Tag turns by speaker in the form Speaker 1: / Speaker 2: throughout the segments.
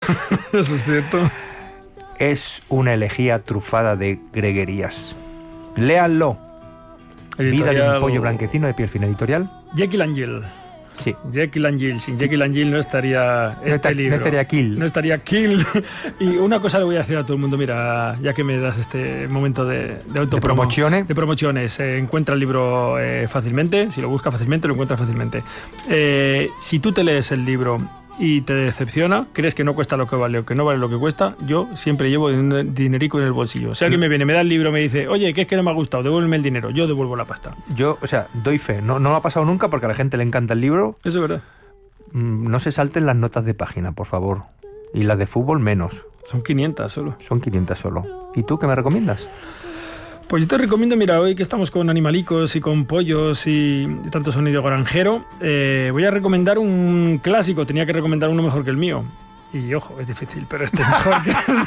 Speaker 1: Eso es cierto.
Speaker 2: Es una elegía trufada de greguerías. Léanlo.
Speaker 1: Editorial...
Speaker 2: Vida de un pollo blanquecino, de piel fina, editorial.
Speaker 1: Jekyll and Jill.
Speaker 2: Sí.
Speaker 1: Jekyll and Jill. Sin Jekyll and Jill no estaría libro.
Speaker 2: No estaría Kill.
Speaker 1: No estaría Kill. Y una cosa le voy a decir a todo el mundo, mira, ya que me das este momento de
Speaker 2: promociones.
Speaker 1: De promociones. Se encuentra el libro fácilmente, si lo busca fácilmente, lo encuentra fácilmente. Si tú te lees el libro y te decepciona, crees que no cuesta lo que vale o que no vale lo que cuesta, yo siempre llevo un dinerico en el bolsillo. O sea, que me viene, me da el libro, me dice, oye, que es que no me ha gustado, devuélveme el dinero. Yo devuelvo la pasta.
Speaker 2: Yo, o sea, doy fe. No me ha pasado nunca porque a la gente le encanta el libro.
Speaker 1: Eso es verdad.
Speaker 2: No se salten las notas de página, por favor. Y las de fútbol menos.
Speaker 1: Son 500 solo.
Speaker 2: Son 500 solo. ¿Y tú qué me recomiendas?
Speaker 1: Pues yo te recomiendo, mira, hoy que estamos con animalicos y con pollos y tanto sonido granjero, voy a recomendar un clásico. Tenía que recomendar uno mejor que el mío. Y ojo, es difícil, pero este es mejor que el mío.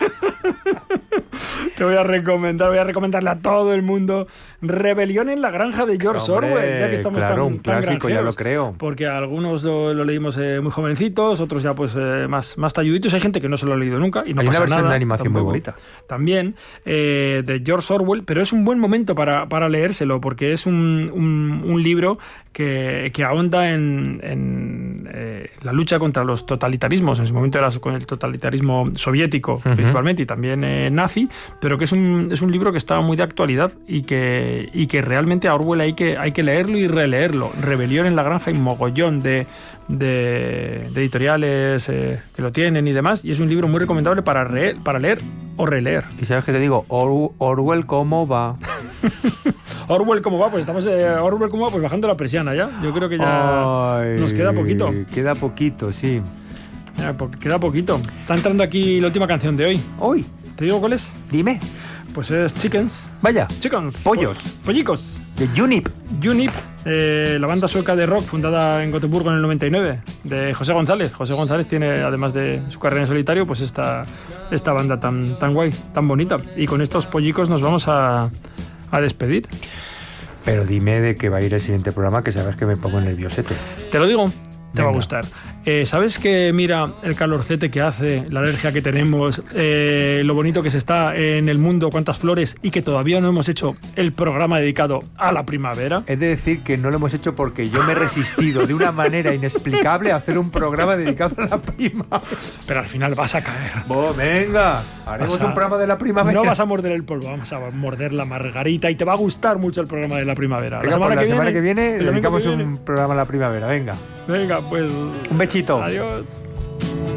Speaker 1: Te voy a recomendarle a todo el mundo Rebelión en la granja de George Orwell, ya que estamos
Speaker 2: claro, un
Speaker 1: tan
Speaker 2: clásico, ya lo creo.
Speaker 1: Porque algunos lo leímos muy jovencitos, otros ya pues más talluditos. Hay gente que no se lo ha leído nunca y no
Speaker 2: Hay
Speaker 1: pasa
Speaker 2: una versión
Speaker 1: nada,
Speaker 2: de animación
Speaker 1: tampoco.
Speaker 2: muy bonita.
Speaker 1: También de George Orwell, pero es un buen momento para leérselo, porque es un libro que ahonda en la lucha contra los totalitarismos. En su momento era con el totalitarismo soviético, principalmente, y también nazi, pero que es un libro que está muy de actualidad y que realmente a Orwell hay que leerlo y releerlo. Rebelión en la granja y mogollón de editoriales que lo tienen y demás, y es un libro muy recomendable para leer o releer.
Speaker 2: ¿Y sabes qué te digo? Orwell, ¿cómo va?
Speaker 1: Orwell, ¿cómo va? Pues estamos Orwell, ¿cómo va? Pues bajando la persiana ya. Yo creo que ya nos queda poquito.
Speaker 2: Queda poquito, sí.
Speaker 1: Queda poquito. Está entrando aquí la última canción de hoy.
Speaker 2: ¿Hoy?
Speaker 1: ¿Te digo cuál es?
Speaker 2: Dime.
Speaker 1: Pues es Chickens.
Speaker 2: Vaya.
Speaker 1: Chickens.
Speaker 2: Pollos.
Speaker 1: Pollicos.
Speaker 2: De Junip.
Speaker 1: Junip, la banda sueca de rock fundada en Gotemburgo en el 99, de José González. José González tiene, además de su carrera en solitario, pues esta banda tan guay, tan bonita. Y con estos pollicos nos vamos a despedir.
Speaker 2: Pero dime de qué va a ir el siguiente programa, que sabes que me pongo nerviosete.
Speaker 1: Te lo digo. Te
Speaker 2: Venga.
Speaker 1: va a gustar. ¿Sabes que mira el calorcete que hace, la alergia que tenemos, lo bonito que se está en el mundo, cuántas flores, y que todavía no hemos hecho el programa dedicado a la primavera?
Speaker 2: Es de decir que no lo hemos hecho porque yo me he resistido de una manera inexplicable a hacer un programa dedicado a la primavera.
Speaker 1: Pero al final vas a caer.
Speaker 2: Venga, haremos un programa de la primavera.
Speaker 1: No vas a morder el polvo, vamos a morder la margarita y te va a gustar mucho el programa de la primavera.
Speaker 2: Venga, la semana que viene dedicamos
Speaker 1: un
Speaker 2: un programa a la primavera. Venga,
Speaker 1: pues...
Speaker 2: un bechito.
Speaker 1: Adiós.